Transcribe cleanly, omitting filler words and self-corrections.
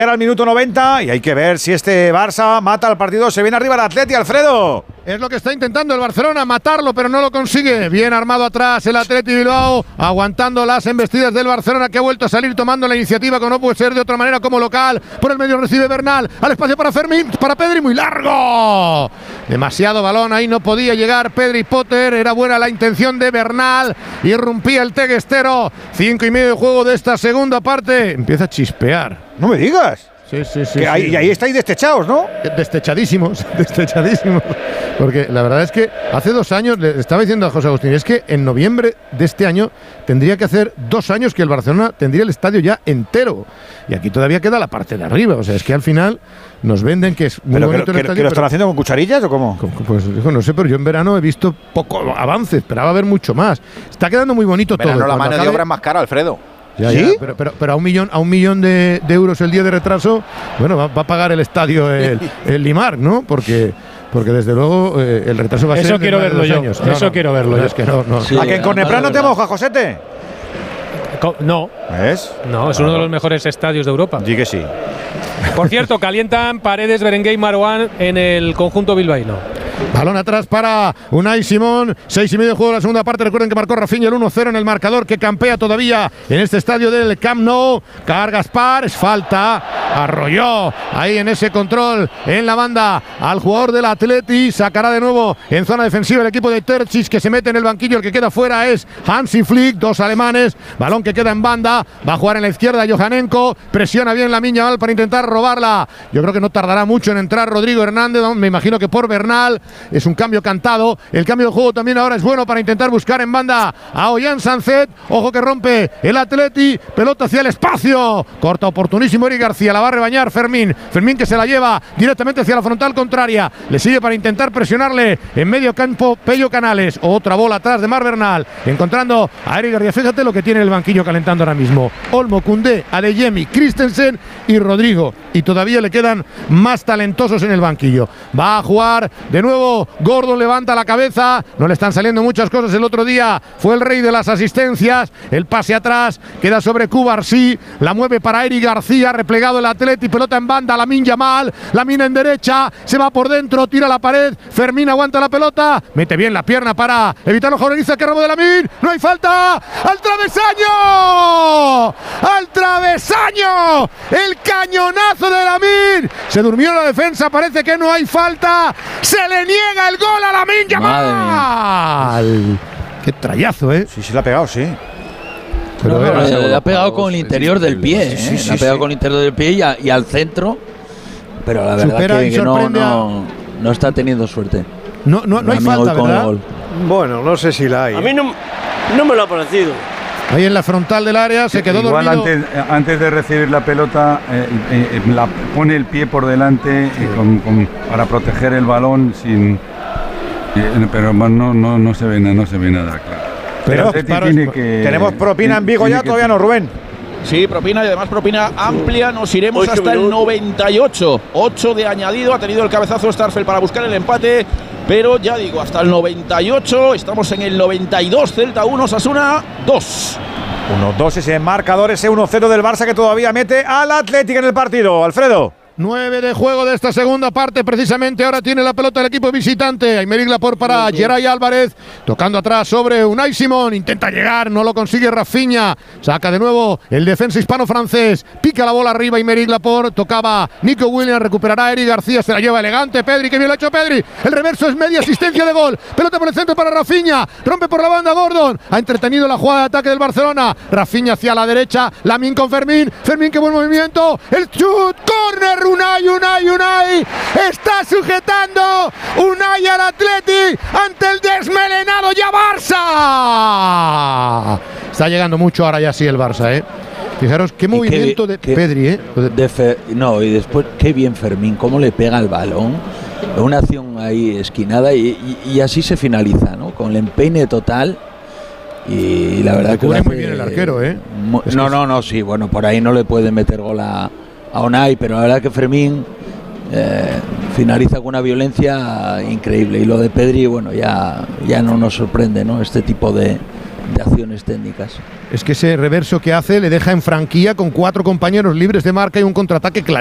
Era el minuto 90 y hay que ver si este Barça mata al partido. Se viene arriba el Atleti, Alfredo. Es lo que está intentando el Barcelona, matarlo, pero no lo consigue. Bien armado atrás el Atleti Bilbao, aguantando las embestidas del Barcelona, que ha vuelto a salir tomando la iniciativa, como no puede ser de otra manera, como local. Por el medio recibe Bernal, al espacio para Fermín, para Pedri, muy largo. Demasiado balón, ahí no podía llegar Pedri Potter. Era buena la intención de Bernal, irrumpía el teguestero. 5:30 de juego de esta segunda parte. Empieza a chispear. No me digas. Sí. Y ahí estáis destechados, ¿no? Destechadísimos. Porque la verdad es que hace 2 años, le estaba diciendo a José Agustín, es que en noviembre de este año tendría que hacer 2 años que el Barcelona tendría el estadio ya entero. Y aquí todavía queda la parte de arriba. O sea, es que al final nos venden que es muy bonito el estadio. ¿Que lo están haciendo con cucharillas o cómo? Pues no sé, pero yo en verano he visto poco avance, esperaba ver mucho más. Está quedando muy bonito todo. La mano de obra es más cara, Alfredo. ¿Sí? Pero a un millón de euros el día de retraso, bueno, va a pagar el estadio el Limar, ¿no? Porque desde luego el retraso va a ser. Eso quiero verlo yo. Eso quiero verlo yo. Es que no. Sí, ¿a que en Coneplan no te moja, Josete? No. ¿Ves? No, es uno de los mejores estadios de Europa. Sí que sí. Por cierto, calientan Paredes, Berenguer y Marouane en el conjunto bilbaíno. Balón atrás para Unai Simón. 6:30 de juego de la segunda parte. Recuerden que marcó Rafinha el 1-0 en el marcador, que campea todavía en este estadio del Camp Nou. Gaspar, es falta. Arrolló ahí en ese control en la banda al jugador del Atleti. Sacará de nuevo en zona defensiva el equipo de Terzic, que se mete en el banquillo. El que queda fuera es Hansi Flick, 2 alemanes. Balón que queda en banda. Va a jugar en la izquierda Johannenko. Presiona bien Lamine Yamal para intentar robarla. Yo creo que no tardará mucho en entrar Rodrigo Hernández. Me imagino que por Bernal. Es un cambio cantado. El cambio de juego también ahora es bueno para intentar buscar en banda a Ollán Sanzet. Ojo que rompe el Atleti. Pelota hacia el espacio. Corta oportunísimo Eric García. La va a rebañar Fermín. Fermín que se la lleva directamente hacia la frontal contraria. Le sigue para intentar presionarle en medio campo Pello Canales. Otra bola atrás de Mar Bernal. Encontrando a Eric García. Fíjate lo que tiene el banquillo calentando ahora mismo. Olmo, Koundé, Adeyemi, Christensen y Rodrigo. Y todavía le quedan más talentosos en el banquillo. Va a jugar de nuevo Gordon, levanta la cabeza, no le están saliendo muchas cosas. El otro día fue el rey de las asistencias. El pase atrás queda sobre Cubarsí, la mueve para Eric García, replegado el Atleti, pelota en banda, Lamine Yamal, Lamine en derecha, se va por dentro, tira la pared, Fermín aguanta la pelota, mete bien la pierna para evitar los jornalistas, que robo de Lamine, no hay falta, al travesaño, el cañonazo de Lamine, se durmió la defensa, parece que no hay falta, se le niega el gol a Lamine Yamal. Qué trayazo, ¿eh? Sí, le ha pegado, sí. Pero le ha pegado con el interior del pie, le ha pegado con el interior del pie y al centro. Pero la verdad que no está teniendo suerte. No hay falta, ¿verdad? Bueno, no sé si la hay. A mí no me lo ha parecido. Ahí en la frontal del área se quedó dormido. Antes de recibir la pelota, pone el pie por delante para proteger el balón, pero no se ve nada, claro. Tenemos propina en Vigo ya, todavía no, Rubén. Sí, propina y además propina amplia. Nos iremos hasta el 98. 8 de añadido. Ha tenido el cabezazo Starfel para buscar el empate. Pero ya digo, hasta el 98. Estamos en el 92. Celta 1, Osasuna 2. 1-2 ese marcador, ese 1-0 del Barça que todavía mete al Atlético en el partido. Alfredo. 9 de juego de esta segunda parte. Precisamente ahora tiene la pelota el equipo visitante. Aymeric Laporte para Geray Álvarez. Tocando atrás sobre Unai Simón. Intenta llegar, no lo consigue Rafinha. Saca de nuevo el defensa hispano-francés. Pica la bola arriba Aymeric Laporte. Tocaba Nico Williams. Recuperará Eric García. Se la lleva elegante Pedri. Que bien lo ha hecho Pedri. El reverso es media asistencia de gol. Pelota por el centro para Rafinha. Rompe por la banda Gordon. Ha entretenido la jugada de ataque del Barcelona. Rafinha hacia la derecha. Lamine con Fermín. Fermín, qué buen movimiento. El chut. Corner. Unai, está sujetando Unai al Atleti ante el desmelenado ya Barça. Está llegando mucho ahora ya sí el Barça, ¿eh? Fijaros qué movimiento de Pedri, ¿eh? Y después qué bien Fermín, cómo le pega el balón. Una acción ahí esquinada y así se finaliza, ¿no? Con el empeine total. Y la verdad que cubre muy bien el arquero, ¿eh? Sí, bueno, por ahí no le puede meter gol a Unai, pero la verdad que Fermín finaliza con una violencia increíble. Y lo de Pedri, bueno, ya no nos sorprende, ¿no? Este tipo de de acciones técnicas. Es que ese reverso que hace le deja en franquía con 4 compañeros libres de marca y un contraataque clarísimo.